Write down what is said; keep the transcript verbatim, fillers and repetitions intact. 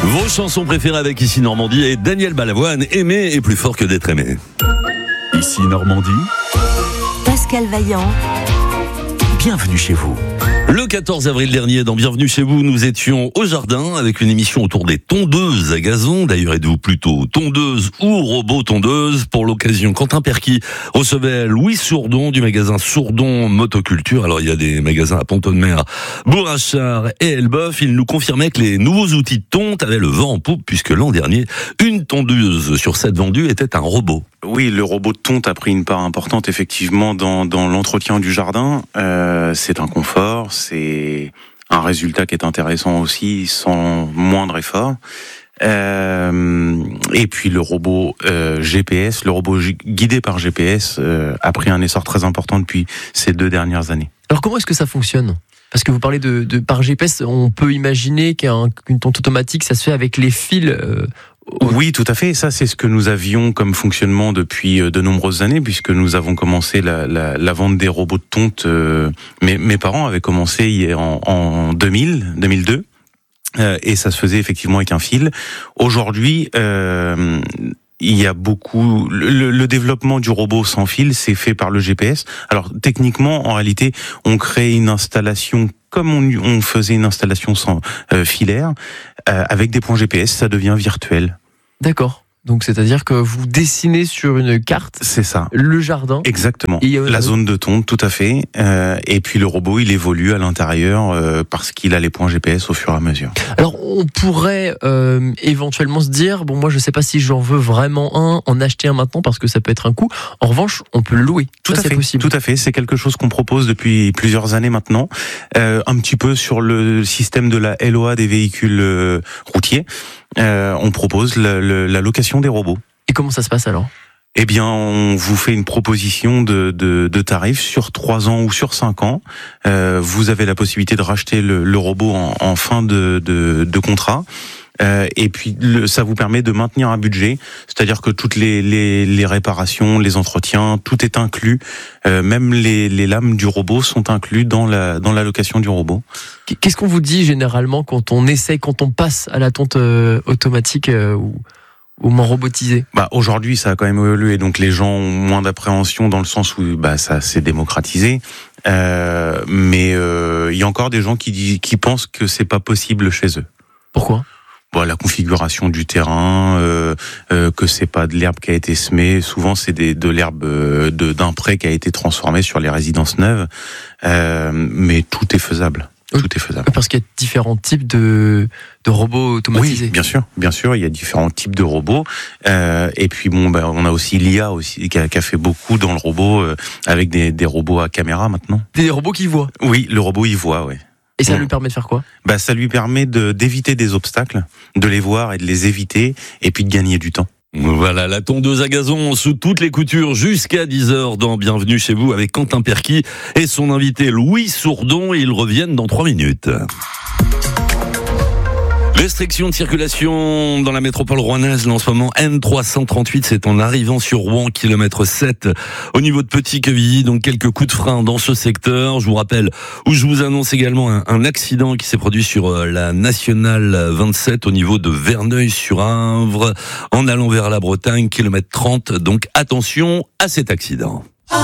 Vos chansons préférées avec Ici Normandie et Daniel Balavoine, aimer est plus fort que d'être aimé. Ici Normandie, Pascal Vaillant, bienvenue chez vous. Le quatorze avril dernier, dans Bienvenue chez vous, nous étions au jardin avec une émission autour des tondeuses à gazon. D'ailleurs, êtes-vous plutôt tondeuse ou robot tondeuse? Pour l'occasion, Quentin Perquis recevait Louis Sourdon du magasin Sourdon Motoculture. Alors, il y a des magasins à Pont-de-Mer, Bourrachard et Elbeuf. Il nous confirmait que les nouveaux outils de tonte avaient le vent en poupe puisque l'an dernier, une tondeuse sur sept vendue était un robot. Oui, le robot de tonte a pris une part importante effectivement dans, dans l'entretien du jardin. Euh, c'est un confort, c'est un résultat qui est intéressant aussi, sans moindre effort. Euh, et puis le robot euh, G P S, le robot g- guidé par G P S, euh, a pris un essor très important depuis ces deux dernières années. Alors comment est-ce que ça fonctionne ? Parce que vous parlez de, de par G P S, on peut imaginer qu'un, qu'une tonte automatique, ça se fait avec les fils. Euh, Oui, tout à fait. Ça, c'est ce que nous avions comme fonctionnement depuis de nombreuses années, puisque nous avons commencé la, la, la vente des robots de tonte. Euh, mes, mes parents avaient commencé en, en deux mille, deux mille deux, euh, et ça se faisait effectivement avec un fil. Aujourd'hui, euh, il y a beaucoup. Le, le développement du robot sans fil, c'est fait par le G P S. Alors techniquement, en réalité, on crée une installation comme on, on faisait une installation sans euh, filaire, euh, avec des points G P S, ça devient virtuel. D'accord. Donc c'est-à-dire que vous dessinez sur une carte C'est ça. le jardin. Exactement. Et, euh, la zone de tonte, tout à fait. Euh, et puis le robot, il évolue à l'intérieur euh, parce qu'il a les points G P S au fur et à mesure. Alors on pourrait euh, éventuellement se dire, bon moi je sais pas si j'en veux vraiment un, en acheter un maintenant parce que ça peut être un coût. En revanche, on peut le louer. Tout ça, à c'est fait. possible. Tout à fait. C'est quelque chose qu'on propose depuis plusieurs années maintenant. Euh, un petit peu sur le système de la L O A des véhicules euh, routiers. Euh, on propose la, la, la location des robots. Et comment ça se passe alors ? Eh bien, on vous fait une proposition de, de, de tarifs sur trois ans ou sur cinq ans. Euh, vous avez la possibilité de racheter le, le robot en, en fin de, de, de contrat. Euh, et puis, le, ça vous permet de maintenir un budget, c'est-à-dire que toutes les, les, les réparations, les entretiens, tout est inclus. Euh, même les, les lames du robot sont inclus dans la, dans la location du robot. Qu'est-ce qu'on vous dit généralement quand on essaie, quand on passe à la tonte euh, automatique euh, ou ou moins robotisé? Bah aujourd'hui, ça a quand même évolué, donc les gens ont moins d'appréhension dans le sens où bah ça s'est démocratisé. Euh, mais euh, il y a encore des gens qui disent, qui pensent que c'est pas possible chez eux. Pourquoi? Bon, la configuration du terrain, euh, euh, que c'est pas de l'herbe qui a été semée. Souvent, c'est des, de l'herbe euh, de, d'un pré qui a été transformé sur les résidences neuves. Euh, mais tout est faisable. Tout est faisable. Parce qu'il y a différents types de, de robots automatisés. Oui, bien sûr, bien sûr, il y a différents types de robots. Euh, et puis bon, bah, on a aussi l'I A aussi qui a, qui a fait beaucoup dans le robot euh, avec des, des robots à caméra maintenant. Des robots qui voient. Oui, le robot il voit, ouais. Et ça Mmh. lui permet de faire quoi? Bah, ça lui permet de d'éviter des obstacles, de les voir et de les éviter, et puis de gagner du temps. Voilà, la tondeuse à gazon sous toutes les coutures jusqu'à dix heures dans Bienvenue chez vous avec Quentin Perquis et son invité Louis Sourdon. Ils reviennent dans trois minutes. Restriction de circulation dans la métropole rouennaise, là, en ce moment, N trois cent trente-huit, c'est en arrivant sur Rouen, kilomètre sept, au niveau de Petit-Quevilly, donc quelques coups de frein dans ce secteur. Je vous rappelle, ou je vous annonce également un, un accident qui s'est produit sur euh, la nationale vingt-sept, au niveau de Verneuil-sur-Indre, en allant vers la Bretagne, kilomètre trente, donc attention à cet accident.